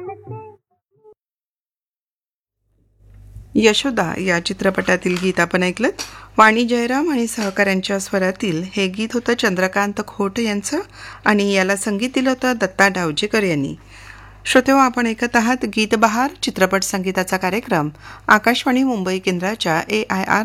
यशोदा या चित्रपटातील गीत आपण ऐकलं. वाणी जयराम आणि सहकाऱ्यांच्या स्वरातील हे गीत होतं चंद्रकांत खोट यांचं आणि याला संगीत दिलं होतं दत्ता डावजेकर यांनी. श्रोतेहो, आपण ऐकत आहात गीत बहार चित्रपट संगीताचा कार्यक्रम आकाशवाणी मुंबई केंद्राच्या AIR